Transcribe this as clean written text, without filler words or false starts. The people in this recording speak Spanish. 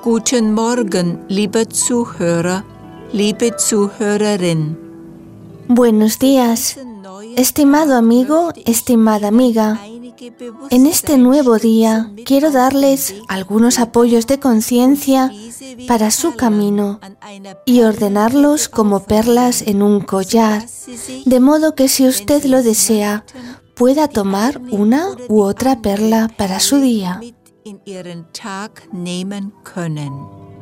Guten Morgen, lieber Zuhörer, liebe Zuhörerin. Buenos días, estimado amigo, estimada amiga. En este nuevo día quiero darles algunos apoyos de conciencia para su camino y ordenarlos como perlas en un collar, de modo que si usted lo desea, pueda tomar una u otra perla para su día. In Ihren Tag nehmen können.